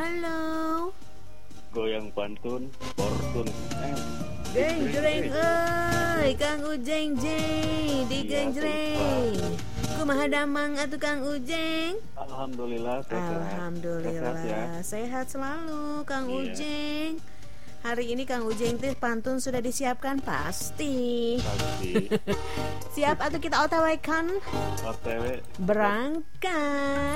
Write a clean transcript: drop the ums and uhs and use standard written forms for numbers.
halo. Goyang pantun, fortun. Jeng jreng euy, Kang Ujeng jeng, digenjreng. Kumaha damang atuh Kang Ujeng? Alhamdulillah sehat. Alhamdulillah Sehat ya. sehat selalu Kang Iya. Ujeng. Hari ini Kang Ujeng teh pantun sudah disiapkan pasti. Pasti Siap atau kita OTW kan? OTW Berangkat.